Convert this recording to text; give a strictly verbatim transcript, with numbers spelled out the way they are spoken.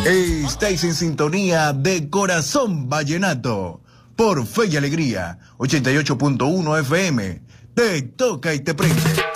Estáis en sintonía de Corazón Vallenato por Fe y Alegría, ochenta y ocho punto uno F M. Te toca y te prende.